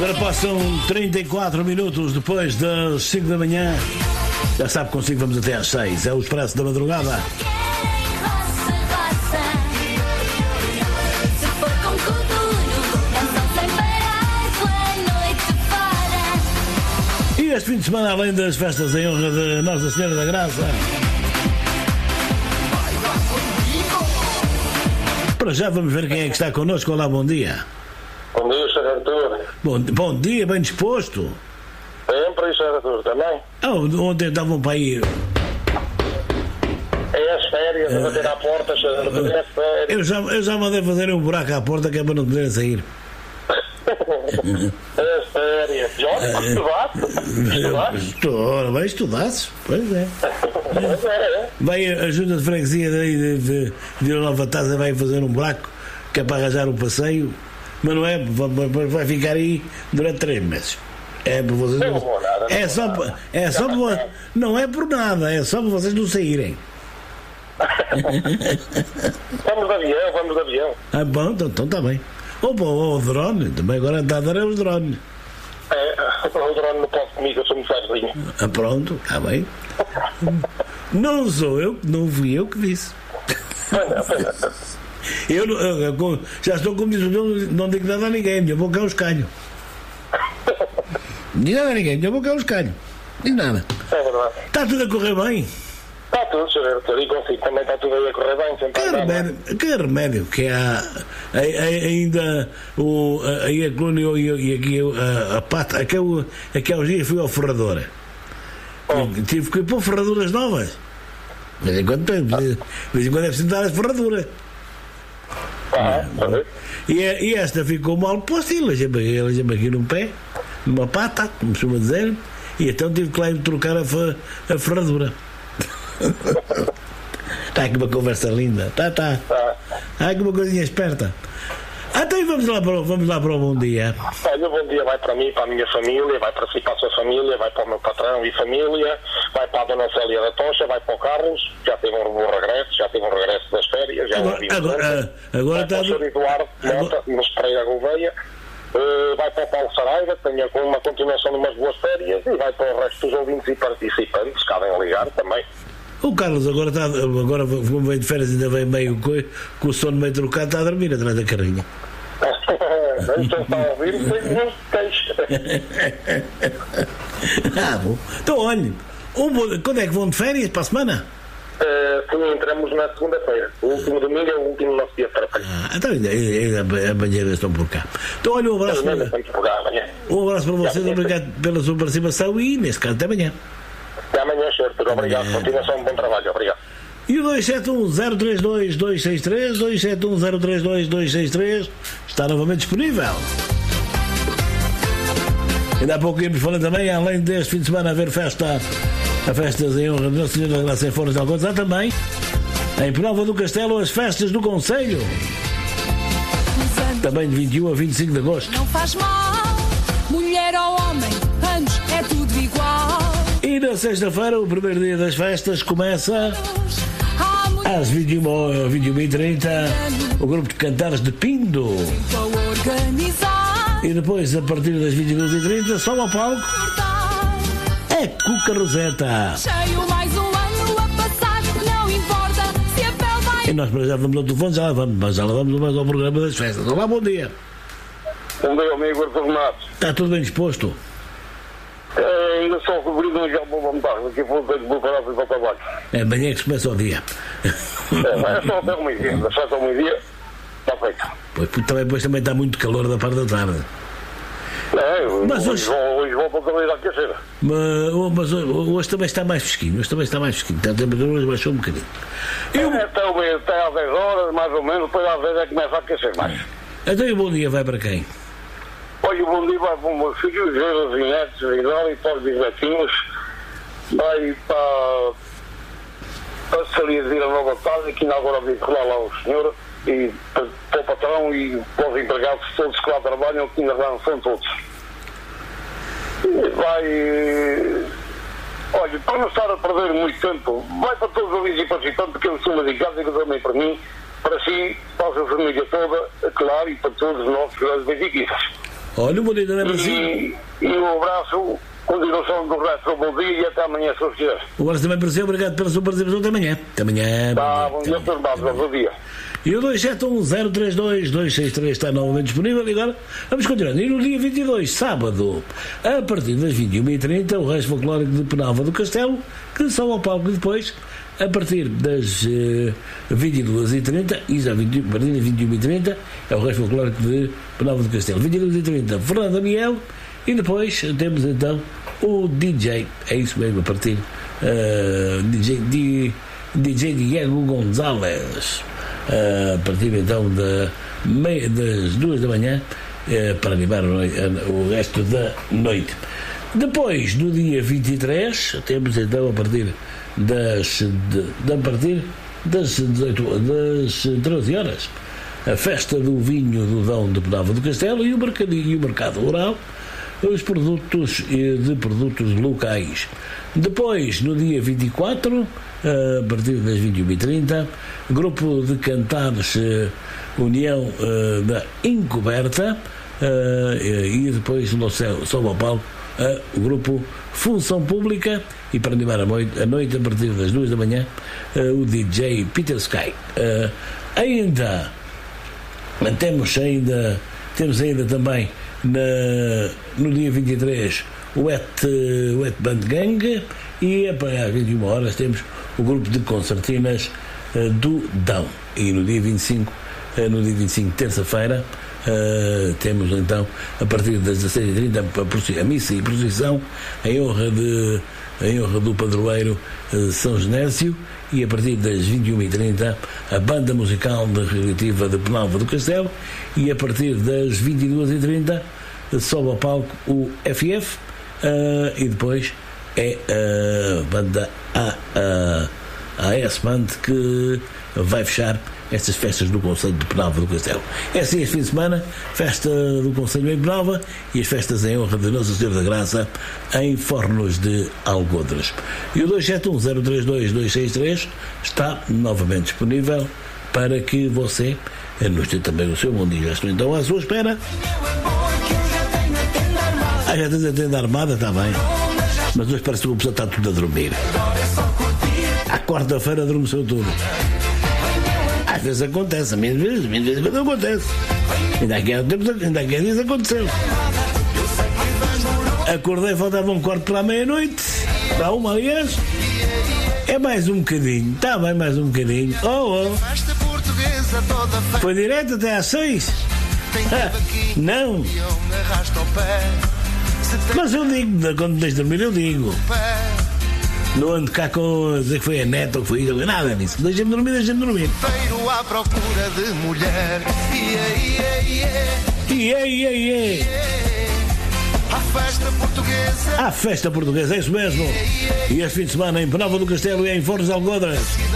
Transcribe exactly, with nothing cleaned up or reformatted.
Agora passam trinta e quatro minutos depois das cinco da manhã. Já sabe, consigo, vamos até às seis. É o Expresso da Madrugada. E este fim de semana, além das festas em honra de Nossa Senhora da Graça, para já vamos ver quem é que está connosco. Olá, bom dia. Bom dia, senhor Artur. Bom, bom dia, bem disposto. Sempre, e senhor Artur também. Oh, ontem estavam para ir. É as férias, a bater à porta, senhor Artur, é as férias. Eu já, eu já mandei fazer um buraco à porta que é para não poderem sair. É as férias. E olha, estudaste? Estou, vai estudar-se. Pois é. Pois é. Vai a junta de freguesia daí de, de, de Nova Taça, vai fazer um buraco que é para arranjar um passeio, mas não é, vai, vai ficar aí durante três meses. É para vocês. Não vou nada, não é só, vou nada. é só para, não é por nada, é só para vocês não saírem. Vamos de avião, vamos de avião. Ah, bom, então está bem. Ou o drone, também agora está a dar é os drones. É, o drone não pode comigo, eu sou muito sozinho. Ah, pronto, está bem. Não sou eu, não fui eu que disse. Eu, eu, eu já estou como diz o meu, não digo nada a ninguém, minha boca é um escanho. Não digo nada a ninguém, minha boca é um escanho. Não digo nada. É verdade. Está tudo a correr bem? Está tudo, senhor Artur, e consigo também está tudo aí a correr bem, sempre Que remédio, que remédio que há ainda o, aí a coluna e aqui a, a pata, aqui, aqui há uns dias fui ao ferrador. Oh. Tive que ir pôr ferraduras novas. De vez em quando, de vez em quando é preciso dar as ferraduras. Ah, ah, e, e esta ficou mal posta e elegeu-me aqui num pé, numa pata, como costuma dizer, e então tive que lá ir trocar a, a ferradura. Está aqui uma conversa linda. Está, está. Está aqui uma coisinha esperta. Até então vamos lá para o, vamos lá para o bom dia. Olha, o bom dia vai para mim, para a minha família, vai para si, para a sua família, vai para o meu patrão e família, vai para a dona Célia da Tocha, vai para o Carlos, já teve um bom regresso, já teve um regresso das férias, já agora, não agora, agora vai para o senhor Eduardo Mota, nos Pereira Gouveia, uh, vai para o Paulo Saraiva, que tenha uma continuação de umas boas férias, e vai para o resto dos ouvintes e participantes, que devem ligar também. O Carlos agora está, agora como vem de férias, ainda vem meio com o sono meio trocado, está a dormir atrás da carrinha. Então está a ouvir, tem muito queixo. Ah, bom. Então, olha, um, quando é que vão de férias? Para a semana? Uh, entramos na segunda-feira. O último domingo é o último nosso dia para trabalhar. Ah, então amanhã estão por cá. Então, olha, um abraço para, um abraço para vocês, obrigado pela sua participação e, neste caso, até amanhã. Até amanhã, senhor. Obrigado. Amanhã. Continuação, um bom trabalho. Obrigado. E o dois sete um zero três dois dois seis três, dois sete um zero três dois dois seis três está novamente disponível. Ainda há pouco íamos falando também, além deste fim de semana haver festa, a festas em honra de Nossa Senhora da Graça em Foros de Alcoz, há também em Penalva do Castelo as festas do Conselho, também de vinte e um a vinte e cinco de agosto. Não faz mal, mulher ou homem, anos é tudo igual. E na sexta-feira, o primeiro dia das festas, começa às vinte e uma e trinta o grupo de cantares de Pindo. E depois, a partir das vinte e duas e trinta, só ao palco é Cuca Roseta. Cheio mais um ano a passar, não importa se a pele vai. E nós para já vamos ao telefone, já lá vamos, mas já lá vamos mais ao programa das festas. Olá, bom dia. Bom dia, amigo Artur Matos. Está tudo bem disposto? É, ainda só cobrido, mas já vou voltar. Daqui a pouco tenho que voltar para o trabalho. É amanhã que se começa o dia. É, mas é só até o meio-dia. Só até o meio-dia está feito. Pois, também, depois também está muito calor da parte da tarde. É, mas hoje, hoje, hoje vou para o trabalho a aquecer. Mas, mas hoje, hoje também está mais fresquinho. Hoje também está mais fresquinho. A temperatura hoje baixou um bocadinho. Eu... É, até, o, até às dez horas, mais ou menos, depois às dez é que começa a aquecer mais. Então e o bom dia vai para quem? Olha, o bom dia vai para os meus filhos, os netos, e para os bisnetinhos, vai para, para a Salia de ir a Nova Casa, que ainda agora vincular lá o senhor, e para, para o patrão e para os empregados todos que lá trabalham, que ainda lá são todos. E vai, olha, para não estar a perder muito tempo, vai para todos os ouvintes e participantes, porque eu sou dedicado e também para mim, para si, para a sua família toda, claro, e para todos os nossos grandes benditos. Olha, um bom dia também para si. E, e um abraço, continuação do resto do bom dia e até amanhã, se eu quiser. Um abraço também para si, obrigado pela sua participação. Até amanhã. Até amanhã. Tá, bom dia, tudo bem, bom dia. E o dois sete um zero três dois dois seis três está novamente disponível. E agora vamos continuar. E no dia vinte e dois, sábado, a partir das vinte e uma e trinta, o Resto Folclórico de Penalva do Castelo, que são ao palco depois, a partir das uh, vinte e duas e trinta, e já vinte, a partir das vinte e uma e trinta, é o Resto Folclórico de Penalva do Castelo. vinte e duas e trinta, Fernando Daniel, e depois temos então o D J, é isso mesmo, a partir uh, D J, D, D J Diego Gonzalez. Uh, a partir então da meia, das duas da manhã, uh, para animar o, o resto da noite. Depois, no dia vinte e três, temos então a partir das, de, de, a partir das, dezoito, das treze horas, a festa do vinho do Dão de Penalva do Castelo e o mercadinho e o mercado rural, os produtos de produtos locais. Depois, no dia vinte e quatro, a partir das vinte e uma e trinta, grupo de cantares União da Encoberta, e depois no céu, sobe ao palco o grupo Função Pública, e para animar a noite, a noite a partir das duas da manhã, o D J Peter Sky. Ainda mantemos ainda temos ainda também na, no dia vinte e três o Wet, Wet Band Gang, e às vinte e uma horas temos o grupo de concertinas uh, do Dão. E no dia vinte e cinco, uh, no dia vinte e cinco, terça-feira, uh, temos então a partir das dezasseis e trinta a missa e procissão em honra, de, em honra do padroeiro uh, São Genésio, e a partir das vinte e uma e trinta a banda musical da Recreativa de Penalva do Castelo, e a partir das vinte e duas e trinta uh, sobe ao palco o F F, uh, e depois é a banda A, a, a S Band que vai fechar estas festas do Conselho de Penalva do Castelo. É assim este fim de semana, festa do Conselho em Penalva e as festas em honra de Nossa Senhora da Graça em Fornos de Algodres. E o dois sete um zero três dois dois seis três está novamente disponível para que você nos dê também o seu bom dia. Já estou então à sua espera. Ah, já tens a tenda armada, está bem. Mas hoje parece que o pessoal está tudo a dormir. À quarta-feira adormeceu tudo. Às vezes acontece, a minha vez, a minha vez quando acontece. Ainda aqui há tempos, ainda aqui há dias aconteceu. Acordei, faltava um quarto para a meia-noite. Para uma, aliás. É mais um bocadinho. Está bem, mais um bocadinho. Oh, oh. Foi direto até às seis? Ah, não. Mas eu digo, quando me deixo dormir, eu digo. Não ando cá com dizer que foi a neta ou que foi isso, nada disso. Deixa-me dormir, deixa-me dormir. À procura de mulher. E aí, aí, aí. À festa portuguesa. À festa portuguesa, é isso mesmo. E este fim de semana em Penalva do Castelo e em Fornos de Algodres.